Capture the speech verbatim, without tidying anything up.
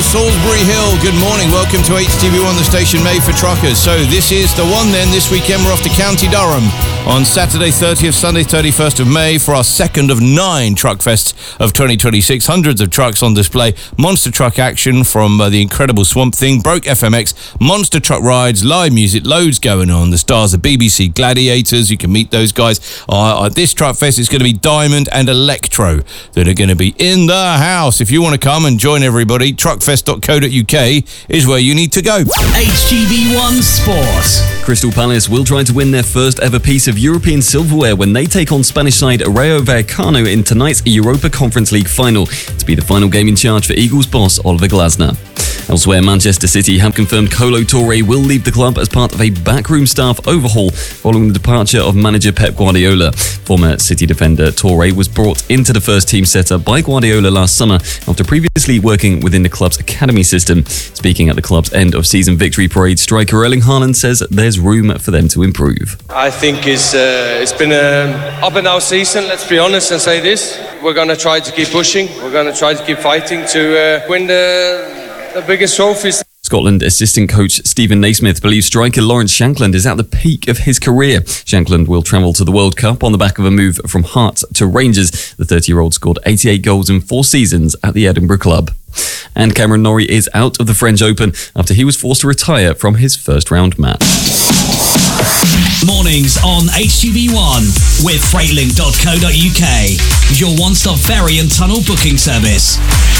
Royal Salisbury Hill. Good morning. Welcome to H T V one, the station made for truckers. So this is the one then. This weekend we're off to County Durham on Saturday thirtieth, Sunday thirty-first of May for our second of nine Truck Fests of twenty twenty-six. Hundreds of trucks on display. Monster truck action from uh, the incredible Swamp Thing, Broke F M X, monster truck rides, live music, loads going on. The stars of B B C Gladiators. You can meet those guys. Uh, this Truck Fest is going to be Diamond and Electro that are going to be in the house. If you want to come and join everybody, truckfest dot co dot uk is where you need to go. H T V one Sport. Crystal Palace will try to win their first ever piece of European silverware when they take on Spanish side Rayo Vallecano in tonight's Europa Conference League final, to be the final game in charge for Eagles boss Oliver Glasner. Elsewhere, Manchester City have confirmed Kolo Touré will leave the club as part of a backroom staff overhaul following the departure of manager Pep Guardiola. Former City defender Touré was brought into the first team setup by Guardiola last summer after previously working within the club's academy system. Speaking at the club's end of season victory parade, striker Erling Haaland says there's room for them to improve. I think it's, uh, it's been an up and down season, let's be honest and say this. We're going to try to keep pushing. We're going to try to keep fighting to uh, win the the biggest trophies. Scotland assistant coach Stephen Naismith believes striker Lawrence Shankland is at the peak of his career. Shankland will travel to the World Cup on the back of a move from Hearts to Rangers. The thirty-year-old scored eighty-eight goals in four seasons at the Edinburgh club. And Cameron Norrie is out of the French Open after he was forced to retire from his first round match. Mornings on H T V one with freightlink dot co dot uk, your one-stop ferry and tunnel booking service.